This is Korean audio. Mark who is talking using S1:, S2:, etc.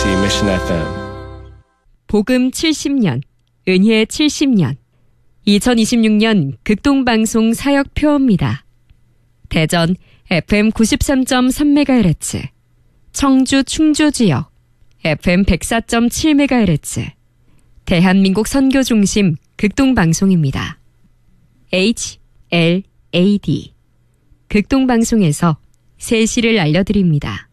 S1: KBOC Mission FM.
S2: 복음 70년, 은혜 70년, 2026년 극동방송 사역표입니다. 대전 FM 93.3MHz, 청주 충주 지역 FM 104.7MHz, 대한민국 선교중심 극동방송입니다. HLAD, 극동방송에서 세시를 알려드립니다.